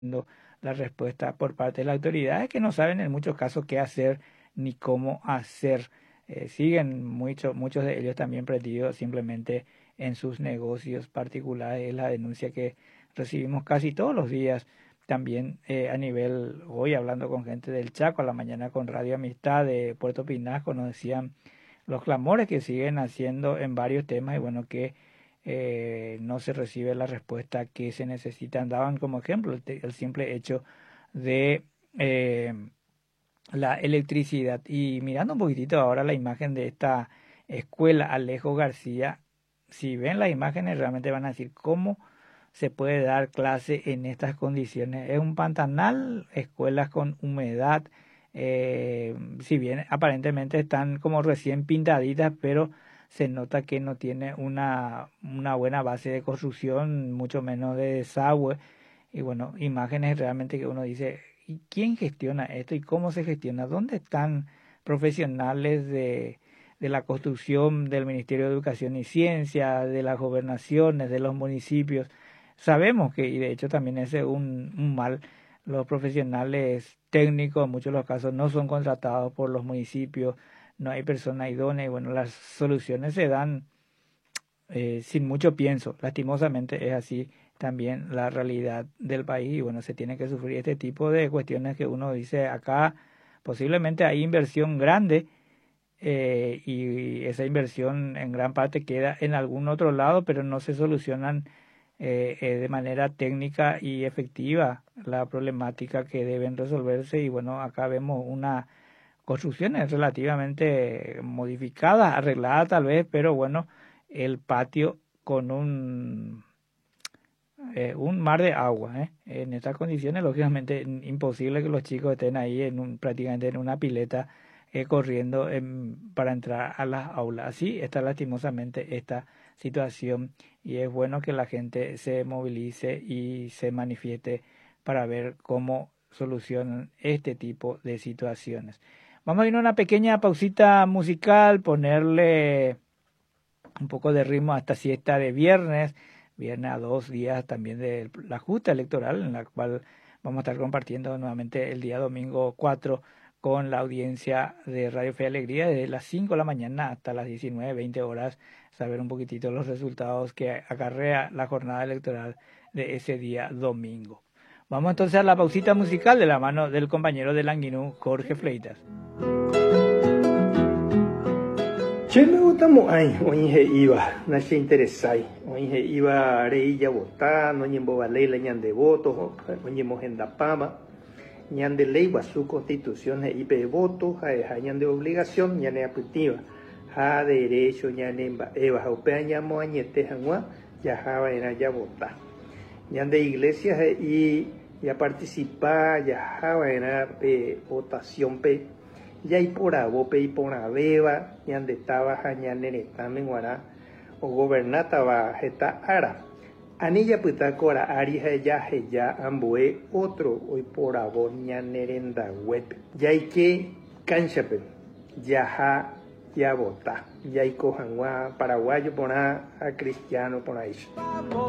la respuesta por parte de las autoridades que no saben en muchos casos qué hacer ni cómo hacer. Siguen muchos de ellos también perdidos simplemente en sus negocios particulares. Es la denuncia que recibimos casi todos los días. También a nivel, hoy hablando con gente del Chaco, a la mañana con Radio Amistad de Puerto Pinasco, nos decían los clamores que siguen haciendo en varios temas y bueno, que no se recibe la respuesta que se necesita. Daban como ejemplo el simple hecho de la electricidad. Y mirando un poquitito ahora la imagen de esta escuela Alejo García, si ven las imágenes realmente van a decir cómo se puede dar clase en estas condiciones. Es un pantanal, escuelas con humedad, si bien aparentemente están como recién pintaditas, pero se nota que no tiene una buena base de construcción, mucho menos de desagüe. Y bueno, imágenes realmente que uno dice, ¿y quién gestiona esto y cómo se gestiona? ¿Dónde están profesionales de la construcción del Ministerio de Educación y Ciencia, de las gobernaciones, de los municipios? Sabemos que, y de hecho también ese es un mal, los profesionales técnicos en muchos de los casos no son contratados por los municipios, no hay personas idóneas y bueno, las soluciones se dan sin mucho pienso. Lastimosamente es así también la realidad del país y bueno, se tiene que sufrir este tipo de cuestiones que uno dice acá, posiblemente hay inversión grande y esa inversión en gran parte queda en algún otro lado, pero no se solucionan de manera técnica y efectiva la problemática que deben resolverse y bueno, acá vemos una construcción relativamente modificada, arreglada tal vez, pero bueno, el patio con un mar de agua. En estas condiciones, lógicamente, imposible que los chicos estén ahí prácticamente en una pileta corriendo para entrar a las aulas. Así está lastimosamente esta situación y es bueno que la gente se movilice y se manifieste para ver cómo solucionan este tipo de situaciones. Vamos a ir a una pequeña pausita musical, ponerle un poco de ritmo a esta siesta de viernes a 2 días también de la justa electoral, en la cual vamos a estar compartiendo nuevamente el día domingo 4 con la audiencia de Radio Fe y Alegría desde las 5 de la mañana hasta las 19:20 horas, saber un poquitito los resultados que acarrea la jornada electoral de ese día domingo. Vamos entonces a la pausita musical de la mano del compañero de Languinú, Jorge Fleitas. Che me gusta muy oye iba, nace interesai, oye iba reilla votar, no ñembo valela ñande voto, oye mojenda pama, ñande ley wa su constitución e ipe voto, ha ñande obligación, ñane apitiva, ha derecho ñane eva opea ñamo añete janwa, ya java era ya votar. Ñande iglesia y ya participar, ya java era votación pe ya y por abope y por abeba ñande estaba jañane netamen guará o gobernata va jeta ara anilla puta cora ari ya ambue otro hoy por abo ñanerenda web ya y que canchape ya ja ya vota ya y cojan paraguayo por a cristiano por ahí.